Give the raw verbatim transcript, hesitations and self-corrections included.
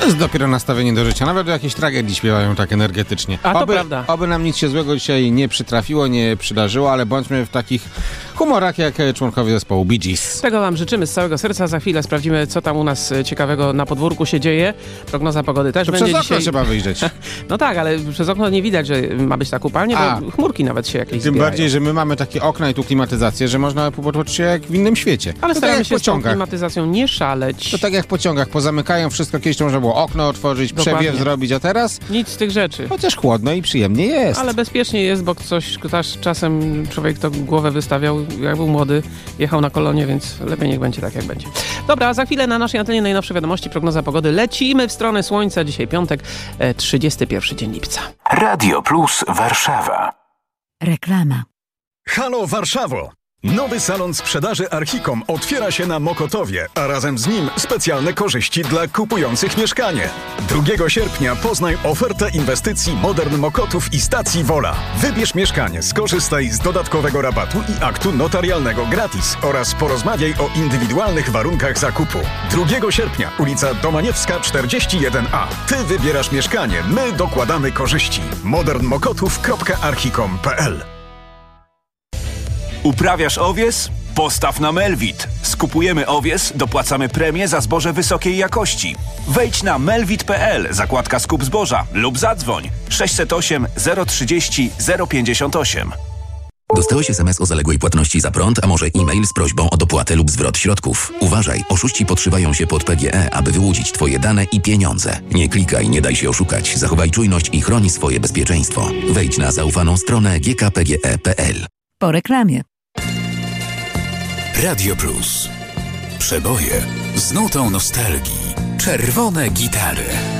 jest dopiero nastawienie do życia. Nawet o jakiejś tragedii śpiewają tak energetycznie. A to oby, prawda. Oby nam nic się złego dzisiaj nie przytrafiło, nie przydarzyło, ale bądźmy w takich humorach jak członkowie zespołu Bee Gees. Tego wam życzymy z całego serca. Za chwilę sprawdzimy, co tam u nas ciekawego na podwórku się dzieje. Prognoza pogody też To będzie przez okno dzisiaj. trzeba wyjrzeć. No tak, ale przez okno nie widać, że ma być tak upalnie, A. bo chmurki nawet się jakieś Tym zbierają. bardziej, że my mamy takie okna i tu klimatyzację, że można poczuć się jak w innym świecie. Ale to staramy tak się jak w z tą pociągach. klimatyzacją nie szaleć. To tak jak w pociągach, pozamykają wszystko, kiedyś to można było okno otworzyć, Dokładnie. przewiew zrobić, a teraz Nic z tych rzeczy. chociaż chłodno i przyjemnie jest. Ale bezpiecznie jest, bo coś też czasem człowiek to głowę wystawiał, jak był młody, jechał na kolonie, więc lepiej niech będzie tak, jak będzie. Dobra, za chwilę na naszej antenie najnowsze wiadomości, prognoza pogody. Lecimy w stronę słońca. Dzisiaj piątek, trzydziesty pierwszy dzień lipca. Radio Plus Warszawa. Reklama. Halo Warszawo! Nowy salon sprzedaży Archicom otwiera się na Mokotowie, a razem z nim specjalne korzyści dla kupujących mieszkanie. drugiego sierpnia poznaj ofertę inwestycji Modern Mokotów i stacji Wola. Wybierz mieszkanie, skorzystaj z dodatkowego rabatu i aktu notarialnego gratis oraz porozmawiaj o indywidualnych warunkach zakupu. drugiego sierpnia, ulica Domaniewska czterdzieści jeden A. Ty wybierasz mieszkanie, my dokładamy korzyści. modern mokotów kropka archicom kropka p l. Uprawiasz owies? Postaw na Melvit. Skupujemy owies, dopłacamy premię za zboże wysokiej jakości. Wejdź na melvit kropka p l, zakładka skup zboża lub zadzwoń sześćset osiem zero trzydzieści zero pięćdziesiąt osiem. Dostałeś es em es o zaległej płatności za prąd, a może e-mail z prośbą o dopłatę lub zwrot środków. Uważaj, oszuści podszywają się pod P G E, aby wyłudzić Twoje dane i pieniądze. Nie klikaj, nie daj się oszukać. Zachowaj czujność i chroni swoje bezpieczeństwo. Wejdź na zaufaną stronę g k p g e kropka p l. Po reklamie. Radio Plus. Przeboje z nutą nostalgii. Czerwone gitary.